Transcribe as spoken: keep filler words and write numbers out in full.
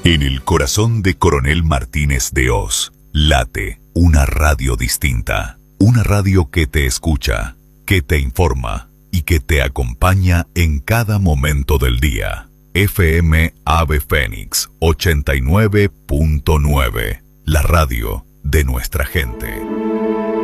En el corazón de Coronel Martínez de Hoz, late una radio distinta. Una radio que te escucha, que te informa y que te acompaña en cada momento del día. F M Ave Fénix ochenta y nueve punto nueve, la radio de nuestra gente.